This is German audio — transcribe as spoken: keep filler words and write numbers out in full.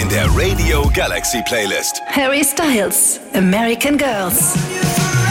in der Radio Galaxy Playlist. Harry Styles, American Girls.